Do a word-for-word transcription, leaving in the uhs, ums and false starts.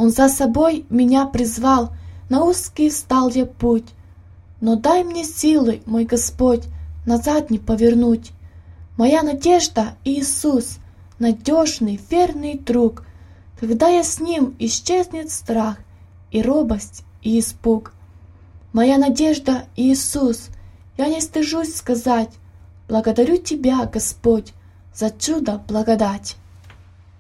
Он за собой меня призвал, на узкий стал я путь. Но дай мне силы, мой Господь, назад не повернуть. Моя надежда — Иисус, надежный, верный друг. Когда я с Ним, исчезнет страх и робость, и испуг. Моя надежда — Иисус, я не стыжусь сказать: благодарю Тебя, Господь, за чудо благодать.